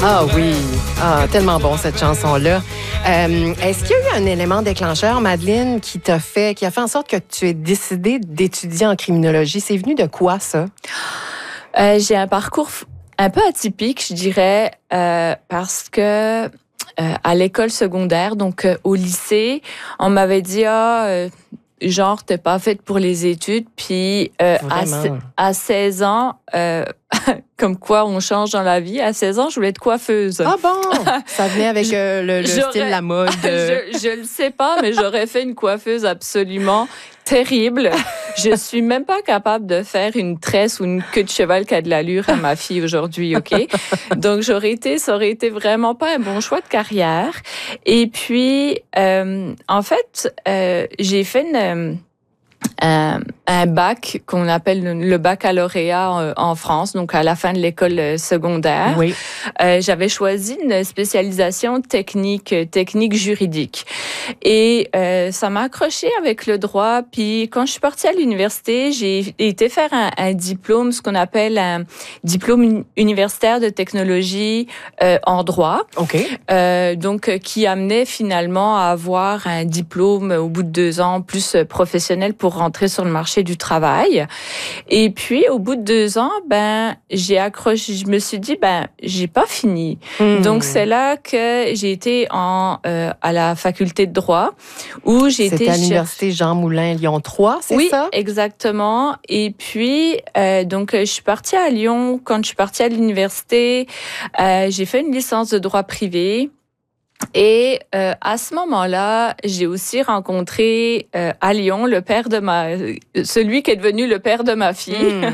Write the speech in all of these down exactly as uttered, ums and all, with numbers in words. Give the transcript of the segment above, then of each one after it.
Ah oui, ah, tellement bon cette chanson-là. Euh, est-ce qu'il y a eu un élément déclencheur, Madeleine, qui t'a fait, qui a fait en sorte que tu aies décidé d'étudier en criminologie? C'est venu de quoi, ça? Euh, j'ai un parcours un peu atypique, je dirais, euh, parce que euh, à l'école secondaire, donc euh, au lycée, on m'avait dit ah. Euh, genre, t'es pas faite pour les études. Puis, euh, à, à seize ans, euh, comme quoi on change dans la vie, à seize ans, je voulais être coiffeuse. Ah bon? Ça venait avec euh, le, le style, la mode. je, je le sais pas, mais j'aurais fait une coiffeuse absolument terrible. Je suis même pas capable de faire une tresse ou une queue de cheval qui a de l'allure à ma fille aujourd'hui, OK? Donc, j'aurais été, ça aurait été vraiment pas un bon choix de carrière. Et puis, euh, en fait, euh, j'ai fait une... Un, un bac qu'on appelle le baccalauréat en France, donc à la fin de l'école secondaire. Oui. Euh, j'avais choisi une spécialisation technique, technique juridique. Et euh, ça m'a accroché avec le droit. Puis quand je suis partie à l'université, j'ai été faire un, un diplôme, ce qu'on appelle un diplôme universitaire de technologie euh, en droit. OK. Euh, donc, qui amenait finalement à avoir un diplôme au bout de deux ans plus professionnel pour rentrer sur le marché du travail. Et puis, au bout de deux ans, ben, j'ai accroché, je me suis dit, ben, j'ai pas fini. Mmh. Donc, c'est là que j'ai été en, euh, à la faculté de droit, où j'ai été... C'était à l'université Jean Moulin, Lyon trois, c'est oui, ça? Oui, exactement. Et puis, euh, donc, je suis partie à Lyon. Quand je suis partie à l'université, euh, j'ai fait une licence de droit privé. Et euh, à ce moment-là, j'ai aussi rencontré euh, à Lyon le père de ma, celui qui est devenu le père de ma fille. Mm.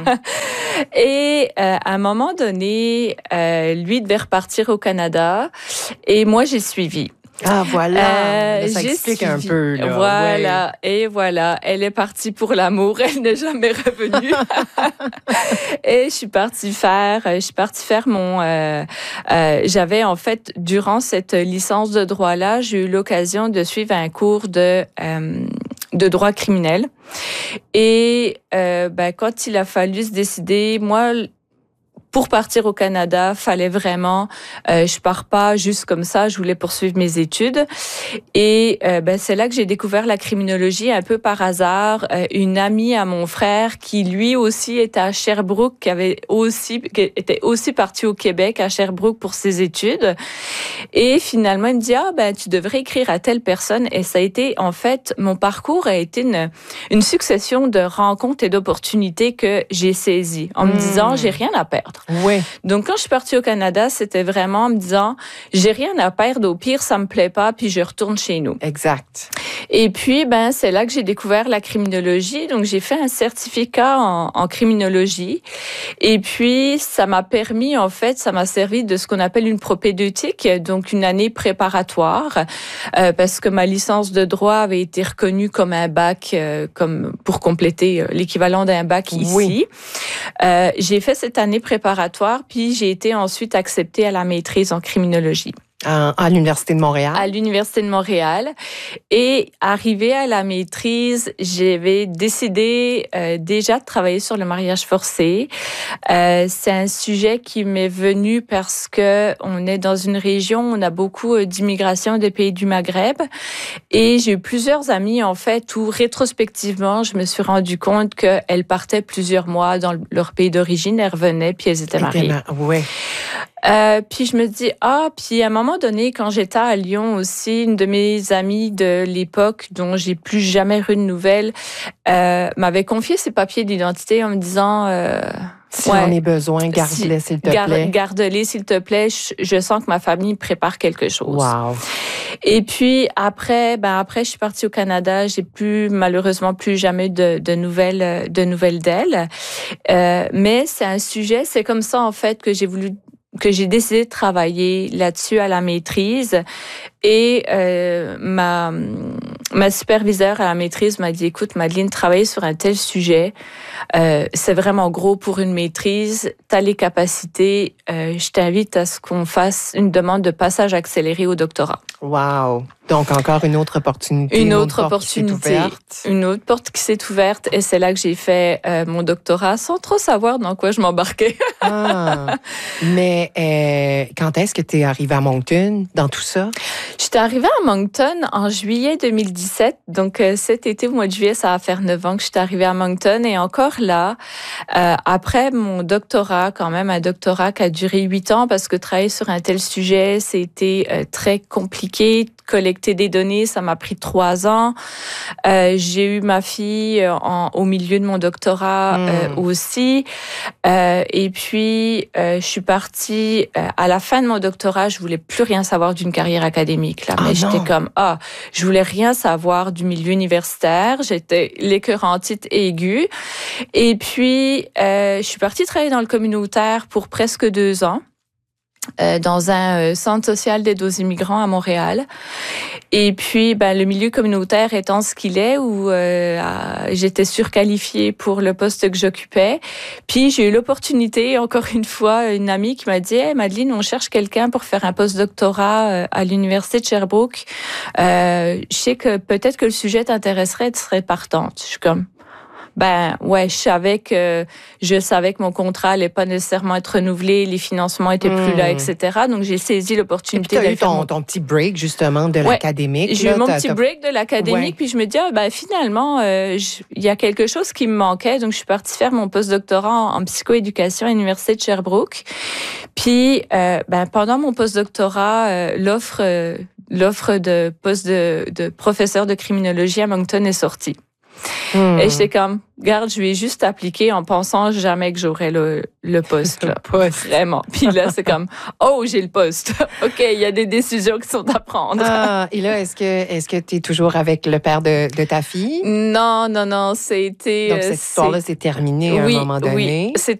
Et euh, à un moment donné, euh, lui devait repartir au Canada et moi j'ai suivi. Ah voilà, euh, ça explique un peu. Là. Voilà, ouais. Et voilà, elle est partie pour l'amour, elle n'est jamais revenue. Et je suis partie faire, je suis partie faire mon. Euh, euh, j'avais en fait durant cette licence de droit-là, j'ai eu l'occasion de suivre un cours de euh, de droit criminel. Et euh, ben quand il a fallu se décider, moi. Pour partir au Canada, fallait vraiment, euh, je pars pas juste comme ça, je voulais poursuivre mes études. Et euh, ben c'est là que j'ai découvert la criminologie un peu par hasard. Euh, une amie à mon frère qui lui aussi était à Sherbrooke, qui avait aussi, qui était aussi parti au Québec à Sherbrooke pour ses études. Et finalement, il me dit ah ben tu devrais écrire à telle personne. Et ça a été en fait mon parcours a été une une succession de rencontres et d'opportunités que j'ai saisies en me mmh. disant j'ai rien à perdre. Oui. Donc, quand je suis partie au Canada, c'était vraiment en me disant, j'ai rien à perdre, au pire, ça me plaît pas, puis je retourne chez nous. Exact. Et puis, ben, c'est là que j'ai découvert la criminologie. Donc, j'ai fait un certificat en, en criminologie. Et puis, ça m'a permis, en fait, ça m'a servi de ce qu'on appelle une propédeutique, donc une année préparatoire, euh, parce que ma licence de droit avait été reconnue comme un bac, euh, comme pour compléter euh, l'équivalent d'un bac ici. Oui. Euh, j'ai fait cette année préparatoire, puis j'ai été ensuite acceptée à la maîtrise en criminologie. À, à l'Université de Montréal? À l'Université de Montréal. Et arrivée à la maîtrise, j'avais décidé euh, déjà de travailler sur le mariage forcé. Euh, c'est un sujet qui m'est venu parce que on est dans une région où on a beaucoup d'immigration des pays du Maghreb. Et j'ai eu plusieurs amis, en fait, où rétrospectivement, je me suis rendu compte qu'elles partaient plusieurs mois dans leur pays d'origine, elles revenaient, puis elles étaient mariées. Oui. Euh, puis je me dis, ah, puis à un moment donné, quand j'étais à Lyon aussi, une de mes amies de l'époque, dont j'ai plus jamais eu de nouvelles, euh, m'avait confié ses papiers d'identité en me disant... Euh, si ouais, j'en ai besoin, garde-les, s'il te garde, plaît. Garde-les, s'il te plaît. Je, je sens que ma famille prépare quelque chose. Wow. Et puis après, ben après, je suis partie au Canada. J'ai plus, malheureusement, plus jamais de, de nouvelles, de nouvelles d'elle. Euh, mais c'est un sujet, c'est comme ça, en fait, que j'ai voulu que j'ai décidé de travailler là-dessus à la maîtrise. Et euh, ma, ma superviseure à la maîtrise m'a dit, écoute, Madeleine, travailler sur un tel sujet, euh, c'est vraiment gros pour une maîtrise. Tu as les capacités. Euh, je t'invite à ce qu'on fasse une demande de passage accéléré au doctorat. Wow! Donc, encore une autre opportunité. Une, une autre, autre opportunité. Une autre porte qui s'est ouverte. Et c'est là que j'ai fait euh, mon doctorat sans trop savoir dans quoi je m'embarquais. Ah, mais euh, quand est-ce que tu es arrivée à Moncton dans tout ça? J'étais arrivée à Moncton en juillet deux mille dix-sept. Donc, euh, cet été, au mois de juillet, ça va faire neuf ans que je suis arrivée à Moncton. Et encore là, euh, après mon doctorat, quand même, un doctorat qui a duré huit ans parce que travailler sur un tel sujet, c'était euh, très compliqué. Collecter des données, ça m'a pris trois ans. Euh, j'ai eu ma fille en, au milieu de mon doctorat mmh. euh, aussi. Euh, et puis, euh, je suis partie, euh, à la fin de mon doctorat, je voulais plus rien savoir d'une carrière académique. Là. Mais ah, j'étais comme, ah, je voulais rien savoir du milieu universitaire. J'étais l'écœurantite aiguë. Et puis, euh, je suis partie travailler dans le communautaire pour presque deux ans. Euh, dans un euh, centre social d'aide aux immigrants à Montréal. Et puis, ben, le milieu communautaire étant ce qu'il est, où euh, j'étais surqualifiée pour le poste que j'occupais. Puis, j'ai eu l'opportunité, encore une fois, une amie qui m'a dit hey, « Madeleine, on cherche quelqu'un pour faire un post-doctorat euh, à l'Université de Sherbrooke. Euh, je sais que peut-être que le sujet t'intéresserait, tu serais partante. » Je suis comme... Ben ouais, je savais que je savais que mon contrat allait pas nécessairement être renouvelé, les financements étaient plus mmh. là, et cetera. Donc j'ai saisi l'opportunité. Et puis t'as eu ton, mon... ton petit break justement de ouais, l'académique. J'ai là, eu mon petit break de l'académique, ouais. Puis je me dis ah, ben finalement il euh, y a quelque chose qui me manquait, donc je suis partie faire mon postdoctorat en, en psychoéducation à l'Université de Sherbrooke. Puis euh, ben pendant mon postdoctorat, euh, l'offre euh, l'offre de poste de, de professeur de criminologie à Moncton est sortie. Mmh. Et j'étais comme, regarde, je vais juste appliquer en pensant jamais que j'aurais le, le poste. Là. Le poste. Vraiment. Puis là, c'est comme, oh, j'ai le poste. OK, il y a des décisions qui sont à prendre. Ah, et là, est-ce que est-ce que tu es toujours avec le père de, de ta fille? Non, non, non. C'était. Donc, cette histoire-là s'est terminée oui, à un moment donné. Oui, c'est